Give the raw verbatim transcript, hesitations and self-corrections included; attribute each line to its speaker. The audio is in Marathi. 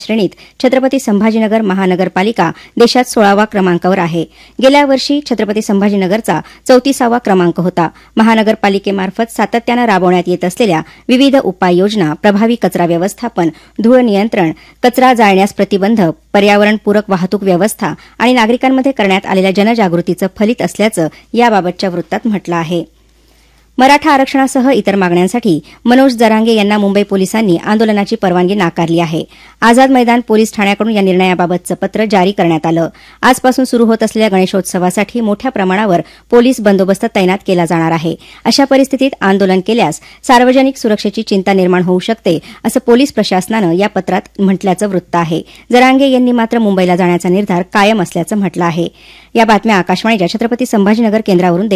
Speaker 1: श्रेणीत छत्रपती संभाजीनगर महानगरपालिका देशात सोळावा क्रमांकावर आहे। गेल्या वर्षी छत्रपती संभाजीनगरचा चौतीसावा क्रमांक होता। महानगरपालिकेमार्फत सातत्यानं राबवण्यात येत असलेल्या विविध उपाययोजना, प्रभावी कचरा व्यवस्थापन, धूळ नियंत्रण, कचरा जाळण्यास प्रतिबंध, पर्यावरणपूरक वाहतूक व्यवस्था आणि नागरिकांमध्ये करण्यात आलेल्या जनजागृतीचं फलित असल्याचं याबाबतच्या वृत्तात म्हटलं आहे। मराठा आरक्षणासह इतर मागण्यांसाठी मनोज जरांगे यांना मुंबई पोलिसांनी आंदोलनाची परवानगी नाकारली आहे। आझाद मैदान पोलीस ठाण्याकडून या निर्णयाबाबतचं पत्र जारी करण्यात आलं। आजपासून सुरू होत असलेल्या गणेशोत्सवासाठी मोठ्या प्रमाणावर पोलीस बंदोबस्त तैनात केला जाणार आहे। अशा परिस्थितीत आंदोलन केल्यास सार्वजनिक सुरक्षेची चिंता निर्माण होऊ शकते, असं पोलीस प्रशासनानं या पत्रात म्हटल्याचं वृत्त आहे। जरांगे यांनी मात्र मुंबईला जाण्याचा निर्धार कायम असल्याचं म्हटलं आहे। या बातम्या आकाशवाणीच्या छत्रपती संभाजीनगर केंद्रावरून